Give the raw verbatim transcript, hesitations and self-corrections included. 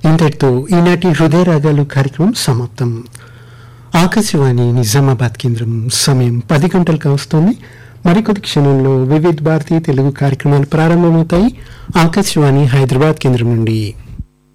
ఇంతటితో ఈనాటి హృదయ రాగాలు కార్యక్రమం సమాప్తం. ఆకాశవాణి నిజామాబాద్ కేంద్రం సమయం పది గంటలు కావస్తోంది. మరికొద్ది క్షణంలో వివిధ భారతీయ తెలుగు కార్యక్రమాలు ప్రారంభమవుతాయి. ఆకాశవాణి హైదరాబాద్ కేంద్రం నుండి